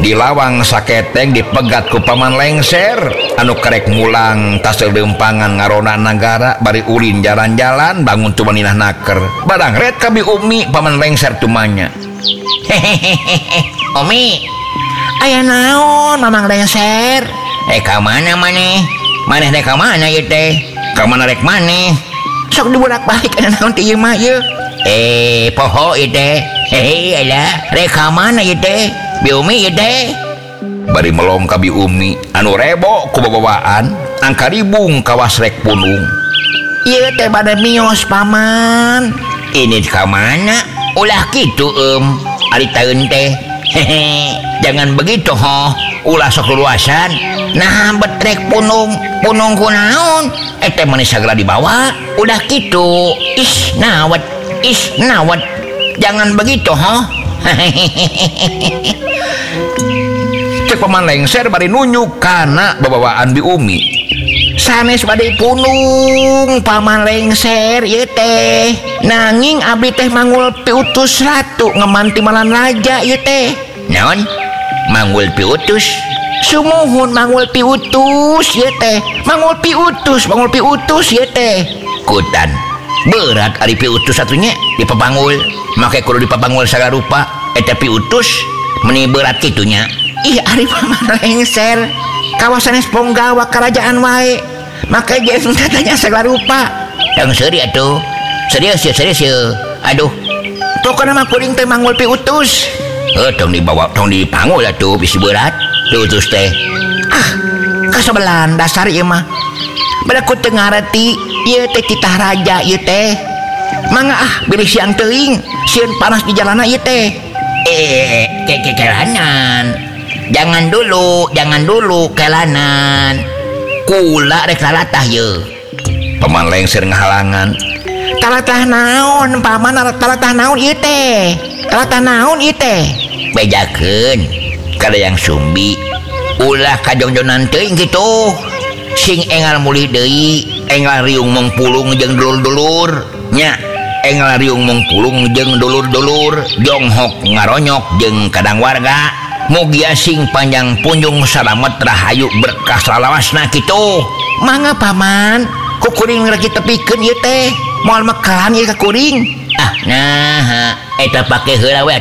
di lawang saketeng dipegat ku paman lengser anu kerek mulang tasel dempangan ngarona negara bari ulin jalan-jalan bangun cuma ninah naker barang red kabi umi paman lengser tumanya Hehehe, Umi, aya naon mamang lengser? Ka mana maneh? Maneh dek ka mana ieu teh? ka mana rek maneh Sok dibolak-balik aya naon teh ieu mah ieu? Poho ieu teh. Hehe, alah, rek ka mana ieu teh? Bi Umi ieu teh. bari melong kabi umi anu rebo ku babawaan angka ribung kawas rek punung Ieu teh bade mios paman. Ini ka mana? Ulah kitu ari taeun teh. Hehe, jangan begitu ho. Ulah sok luasan. Nah betrek punung kunaon? Teh manis sagala dibawa. Udah kitu. Nawat. Jangan begitu ho. cek paman lengser bari nunjuk kana babawaan bi umi Sanes bade punung paman lengser ieu teh. Nanging abdi teh mangul piutus ratu ngemanti malan raja ieu teh. naon Mangul piutus. Sumuhun mangul piutus ieu teh. Mangul piutus ieu teh. kutan Berat ari piutus satunya dipapangul. Make kudu dipapangul sagala rupa. Eta piutus meni berat kitunya. Ih ari paman lengser. Kawasan Ponggawa kerajaan wae. Maka jeung katanya sagala rupa. Yang seri atuh. Serius ya. Aduh. Pokona mah kuring teh mangul piutus. tong dibawa tong dipangul atuh bisi berat Piutus teh. Kasabelan dasar ieu mah. Bada ku teu ngarti ieu teh titah raja ieu teh. Mangga bilih siang teuing, sieun panas di jalana ieu teh. Kelanan. Jangan dulu kelanan. Kula rek lalatah ieu. paman lengser ngahalangan Talatah naon paman? Talatah naon ieu teh? Talatah naon ieu teh? Bejakeun kada yang sumbi. Ulah kajongjonan teuing kitu. Sing engal mulih deui, engal riung mengpulung jeung dulur-dulur. Nya, engal riung mengpulung jeung dulur-dulur, jonghok ngaronyok jeung kadang warga. Mugia sing panjang punjung salamet rahayu berkah salawasna kitu. Mangga paman, ku kuring rek ditepikeun ieu teh. Moal mekalan ieu ka kuring. Nah, eta pake heula we